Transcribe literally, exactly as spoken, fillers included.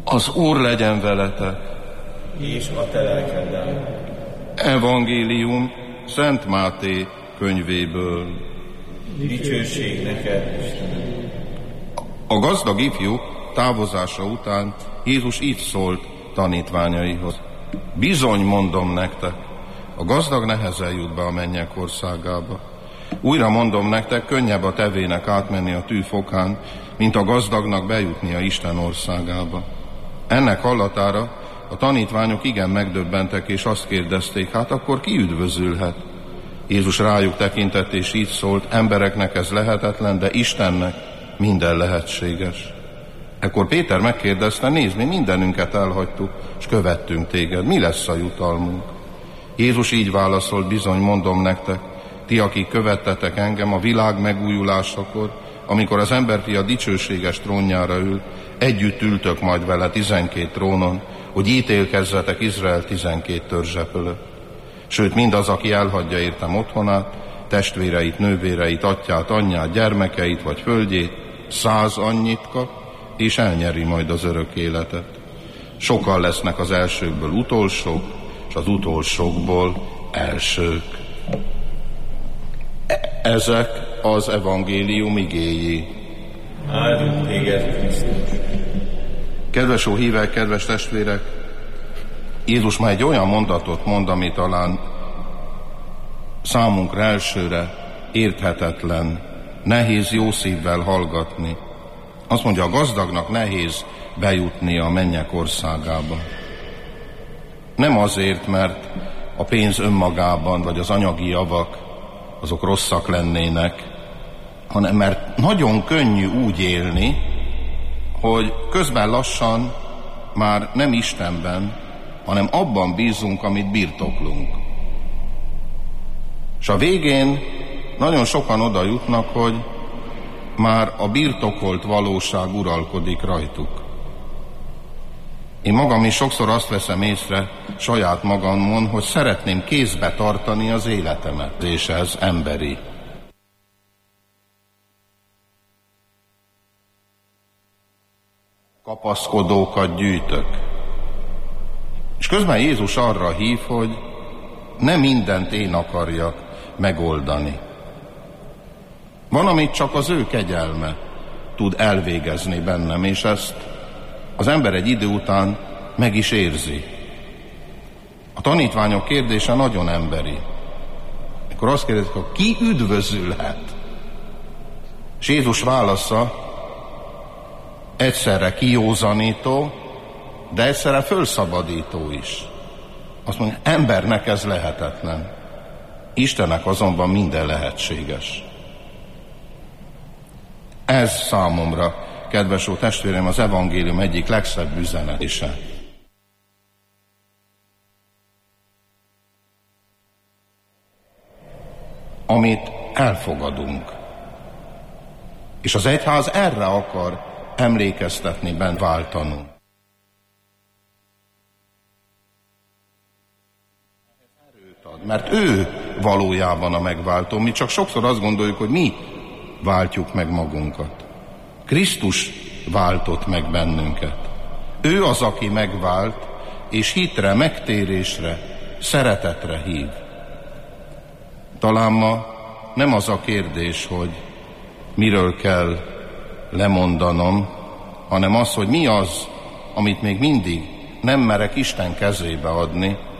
Az Úr legyen veletek. És a te lelkeddel. Evangélium Szent Máté könyvéből. Dicsőség neked, Istenem. A gazdag ifjú távozása után Jézus így szólt tanítványaihoz. Bizony mondom nektek, a gazdag nehezen jut be a mennyek országába. Újra mondom nektek, könnyebb a tevének átmenni a tű fokán, mint a gazdagnak bejutni a Isten országába. Ennek hallatára a tanítványok igen megdöbbentek, és azt kérdezték, hát akkor ki üdvözülhet? Jézus rájuk tekintett, és így szólt, embereknek ez lehetetlen, de Istennek minden lehetséges. Ekkor Péter megkérdezte, nézd, mi mindenünket elhagytuk, és követtünk téged, mi lesz a jutalmunk? Jézus így válaszolt, bizony mondom nektek, ti, akik követtetek engem a világ megújulásakor, amikor az emberfia dicsőséges trónjára ül, együtt ültök majd vele tizenkét trónon, hogy ítélkezzetek Izrael tizenkét törzse fölött. Sőt, mindaz, aki elhagyja értem otthonát, testvéreit, nővéreit, atyát, anyját, gyermekeit vagy földjét, száz annyit kap, és elnyeri majd az örök életet. Sokan lesznek az elsőkből utolsók, és az utolsókból elsők. Ezek az evangélium igéi. Áldunk téged, Krisztus. Kedves ó hívek, kedves testvérek, Jézus már egy olyan mondatot mond, ami talán számunkra elsőre érthetetlen, nehéz jó szívvel hallgatni. Azt mondja, a gazdagnak nehéz bejutni a mennyek országába. Nem azért, mert a pénz önmagában, vagy az anyagi javak, azok rosszak lennének, hanem mert nagyon könnyű úgy élni, hogy közben lassan már nem Istenben, hanem abban bízunk, amit birtoklunk. És a végén nagyon sokan oda jutnak, hogy már a birtokolt valóság uralkodik rajtuk. Én magam is sokszor azt veszem észre saját magamon, hogy szeretném kézbe tartani az életemet, és ez emberi. Kapaszkodókat gyűjtök. És közben Jézus arra hív, hogy nem mindent én akarjak megoldani. Van, amit csak az ő kegyelme tud elvégezni bennem, és ezt az ember egy idő után meg is érzi. A tanítványok kérdése nagyon emberi. Akkor azt kérdezik, hogy ki üdvözülhet? És Jézus válasza egyszerre kijózanító, de egyszerre fölszabadító is. Azt mondja, embernek ez lehetetlen. Istennek azonban minden lehetséges. Ez számomra, kedves ó testvérem, az evangélium egyik legszebb üzenetése. Amit elfogadunk. És az egyház erre akar emlékeztetni, bent váltanunk. Mert ő valójában a megváltó. Mi csak sokszor azt gondoljuk, hogy mi váltjuk meg magunkat. Krisztus váltott meg bennünket. Ő az, aki megvált, és hitre, megtérésre, szeretetre hív. Talán ma nem az a kérdés, hogy miről kell lemondanom, hanem az, hogy mi az, amit még mindig nem merek Isten kezébe adni,